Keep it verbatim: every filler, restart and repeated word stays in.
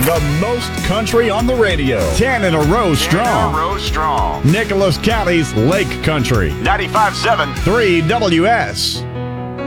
The most country on the radio. Ten in a row strong. Ten in a row strong. Nicholas County's Lake Country. ninety-five point seven. three W S.